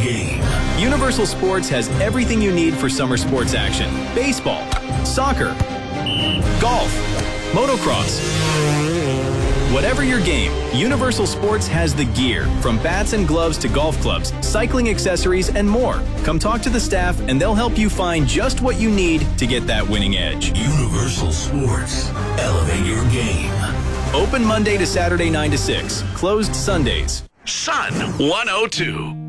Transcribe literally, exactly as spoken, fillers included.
game. Universal Sports has everything you need for summer sports action. Baseball, soccer, golf, motocross. Whatever your game, Universal Sports has the gear, from bats and gloves to golf clubs, cycling accessories, and more. Come talk to the staff and they'll help you find just what you need to get that winning edge. Universal Sports. Elevate your game. Open Monday to Saturday nine to six. Closed Sundays. Sun one oh two.